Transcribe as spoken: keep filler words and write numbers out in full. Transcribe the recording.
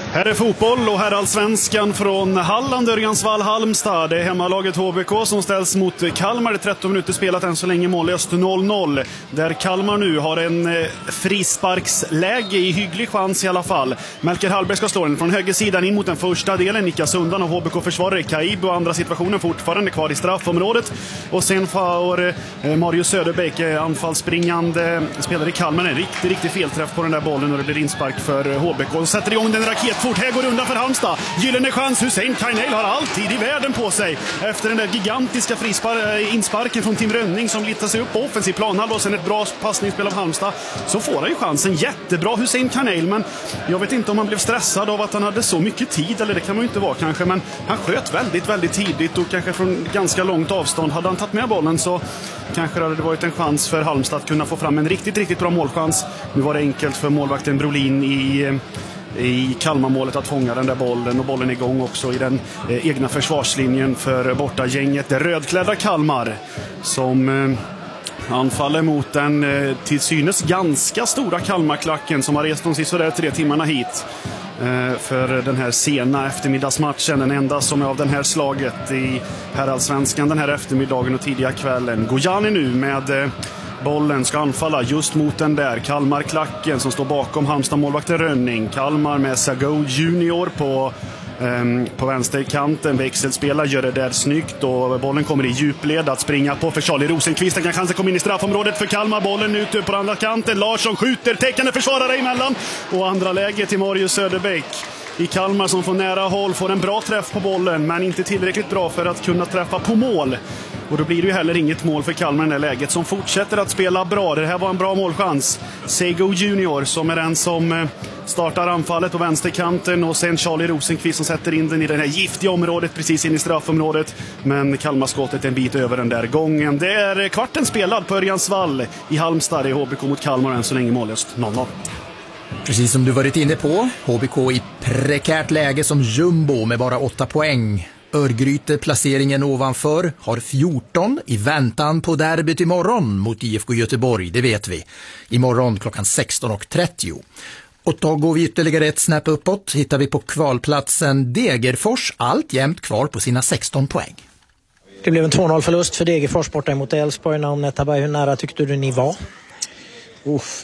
Här är fotboll och här är allsvenskan från Halland, Örjansvall, Halmstad. Det är hemmalaget H B K som ställs mot Kalmar. Det är tretton minuter spelat än så länge, mållöst noll noll. Där Kalmar nu har en frisparksläge i hygglig chans i alla fall. Melker Hallberg ska slå den från högersidan in mot den första delen. Nickas undan av H B K-försvarare Kaib och andra situationen fortfarande kvar i straffområdet. Och sen får Marius Söderbäck, anfallsspringande spelare i Kalmar, en riktig, riktig felträff på den där bollen och det blir inspark för H B K. Och sätter igång den raket fort. Här går undan för Halmstad. Gyllene chans. Hussein Kainel har alltid i världen på sig. Efter den där gigantiska frispar- insparken från Tim Rönning som littar sig upp på offensiv planhalva och sen ett bra passningsspel av Halmstad, så får han ju chansen. Jättebra Hussein Kainel, men jag vet inte om han blev stressad av att han hade så mycket tid, eller det kan man ju inte vara kanske, men han sköt väldigt, väldigt tidigt och kanske från ganska långt avstånd. Hade han tagit med bollen så kanske hade det varit en chans för Halmstad att kunna få fram en riktigt, riktigt bra målchans. Nu var det enkelt för målvakten Brolin i i Kalmarmålet att fånga den där bollen, och bollen är igång också i den eh, egna försvarslinjen för bortagänget. Det rödklädda Kalmar som eh, anfaller mot den eh, till synes ganska stora Kalmarklacken som har rest de sista där tre timmarna hit eh, för den här sena eftermiddagsmatchen, den enda som är av den här slaget i herrallsvenskan den här eftermiddagen och tidiga kvällen. Gojani nu med eh, bollen, ska anfalla just mot den där Kalmarklacken som står bakom Halmstad-målvakten Rönning. Kalmar med Sago Junior på, um, på vänsterkanten. Växelspelar, gör det där snyggt och bollen kommer i djupled att springa på för Charlie Rosenqvist. Den kan chansen komma in i straffområdet för Kalmar. Bollen ute på andra kanten. Larsson skjuter, täckande försvarare emellan. Och andra läge till Marius Söderbäck i Kalmar som får nära håll, får en bra träff på bollen men inte tillräckligt bra för att kunna träffa på mål. Och då blir det ju heller inget mål för Kalmar i det här läget, som fortsätter att spela bra. Det här var en bra målchans. Sego Junior som är den som startar anfallet på vänsterkanten, och sen Charlie Rosenqvist som sätter in den i det här giftiga området precis in i straffområdet. Men Kalmarskottet en bit över den där gången. Det är kvarten spelad på Örjansvall i Halmstad. Det är H B K mot Kalmar än så länge mållöst noll noll. Precis som du varit inne på, H B K i prekärt läge som jumbo med bara åtta poäng. Örgryte placeringen ovanför har fjorton i väntan på derbyt imorgon mot I F K Göteborg, det vet vi. Imorgon klockan sexton och trettio. Och då går vi ytterligare ett snäpp uppåt, hittar vi på kvalplatsen Degerfors, allt jämnt kvar på sina sexton poäng. Det blev en två noll förlust för Degerfors borta mot Elfsborg. Namnet Tabai, hur nära tyckte du ni var? Uff,